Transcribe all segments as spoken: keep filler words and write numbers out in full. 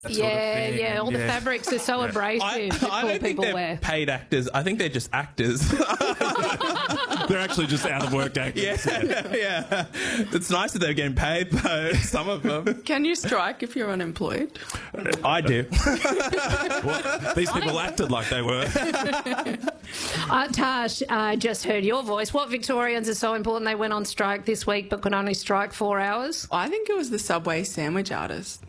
That sort of Yeah, thing, yeah, all the yeah. fabrics are so abrasive I, that I poor don't think people they're wear. paid actors. I think they're just actors. They're actually just out of work actors. yeah, yeah. It's nice that they're getting paid, though, some of them. Can you strike if you're unemployed? I do. Well, these people acted like they were. Uh, Tash, I just heard your voice. What Victorians are so important they went on strike this week but could only strike four hours? I think it was the Subway sandwich artists.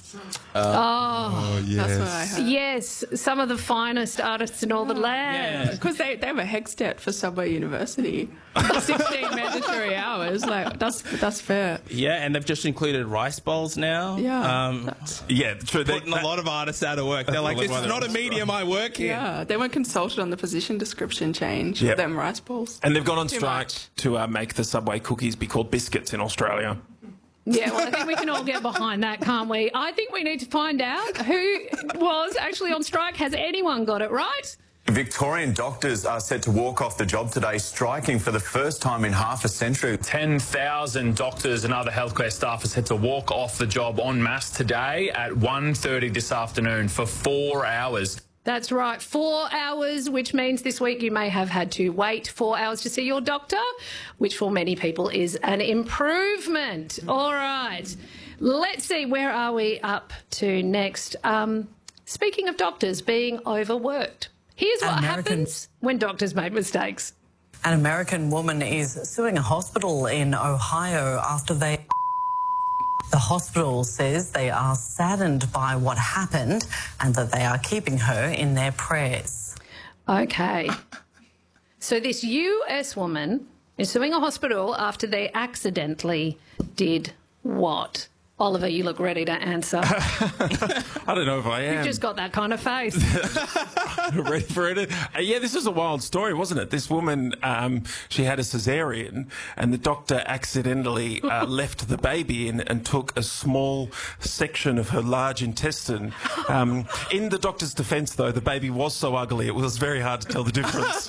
Oh, yes. That's what I heard. Yes, some of the finest artists in all the land. Because they, they have a HECS debt for Subway University. sixteen mandatory hours. Like, that's that's fair. Yeah, and they've just included rice bowls now. Yeah. Um, that's- Yeah, true. They, putting a lot of artists out of work. They're like, Well, this why is they're not a on medium I work in. yeah. They weren't consulted on the position description change Yep. of them rice balls. and they've gone on Too strike much. to uh, make the Subway cookies be called biscuits in Australia. Yeah, well, I think we can all get behind that, can't we? I think we need to find out who was actually on strike. Has anyone got it right? Victorian doctors are set to walk off the job today, striking for the first time in half a century. ten thousand doctors and other healthcare staff are set to walk off the job en masse today at one thirty this afternoon for four hours. That's right, four hours, which means this week you may have had to wait four hours to see your doctor, which for many people is an improvement. All right, let's see, where are we up to next? Um, speaking of doctors being overworked, here's what American- happens when doctors make mistakes. An American woman is suing a hospital in Ohio after they... The hospital says they are saddened by what happened and that they are keeping her in their prayers. Okay. So this U S woman is suing a hospital after they accidentally did what? Oliver, you look ready to answer. I don't know if I am. You've just got that kind of face. ready for it. Uh, yeah, this is a wild story, wasn't it? This woman, um, she had a cesarean, and the doctor accidentally uh, left the baby in and took a small section of her large intestine. Um, in the doctor's defence, though, the baby was so ugly it was very hard to tell the difference.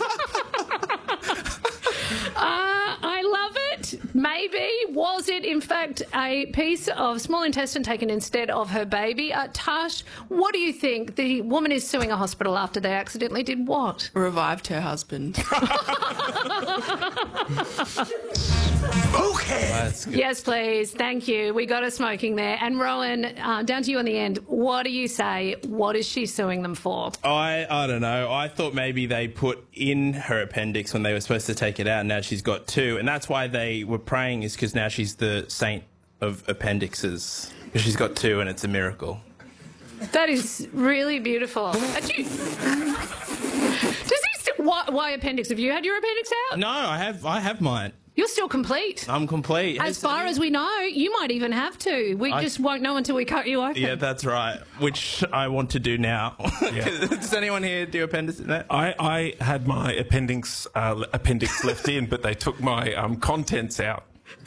Uh, I love it. Maybe. Was it, in fact, a piece of small intestine taken instead of her baby? Uh, Tash, what do you think? The woman is suing a hospital after they accidentally did what? Revived her husband. Yes, please. Thank you. We got her smoking there. And Rowan, uh, down to you on the end. What do you say? What is she suing them for? I I don't know. I thought maybe they put in her appendix when they were supposed to take it out. Now she's got two, and that's why they were praying, is because now she's the saint of appendixes. Because she's got two, and it's a miracle. That is really beautiful. Uh, do you- Does he st- why, why appendix? Have you had your appendix out? No, I have I have mine. You're still complete. I'm complete. As far as we know, you might even have to. We I- just won't know until we cut you open. Yeah, that's right. Which I want to do now. Does anyone here do appendix? No? I, I had my appendix uh, appendix left in, but they took my um, contents out.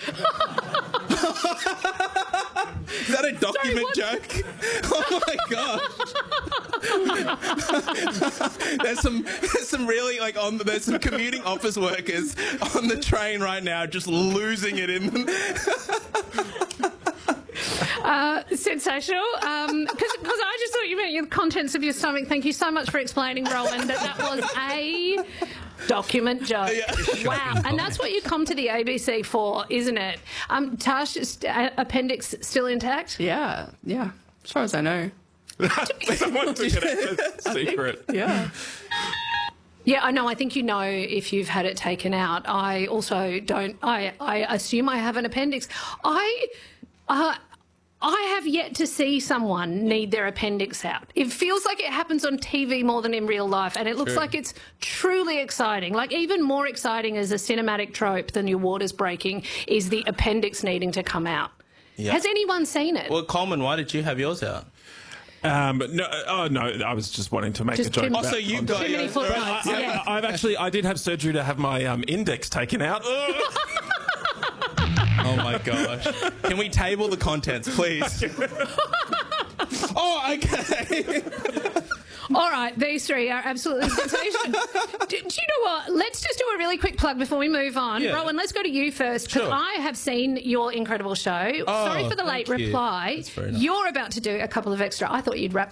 Is that a document Sorry, joke? Oh my god! there's some, there's some really like on. There's some commuting office workers on the train right now, just losing it in them. Uh, sensational. Because um, I just thought you meant the contents of your stomach. Thank you so much for explaining, Rowan, that that was a document joke. Yeah. Wow. And that's what you come to the A B C for, isn't it? Um, Tash, is, uh, appendix still intact? Yeah, yeah. As far as I know. Someone took it as a secret. Yeah. Yeah, I know. I think you know if you've had it taken out. I also don't. I, I assume I have an appendix. I. Uh, I have yet to see someone need their appendix out. It feels like it happens on T V more than in real life, and it looks True. like it's truly exciting. Like, even more exciting as a cinematic trope than your waters breaking is the appendix needing to come out. Yeah. Has anyone seen it? Well, Coleman, why did you have yours out? Um, no, oh no, I was just wanting to make Just a joke. too- about Also, you got Too many yours. footnotes. I, Yeah. I, I've actually, I did have surgery to have my um, index taken out. Oh my gosh! Can we table the contents, please? Oh, okay. All right, these three are absolutely sensational. do, do you know what? Let's just do a really quick plug before we move on. Yeah. Rowan, let's go to you first, because Sure. I have seen your incredible show. Oh, Sorry for the late thank you. reply. That's very nice. You're about to do a couple of extra. I thought you'd wrap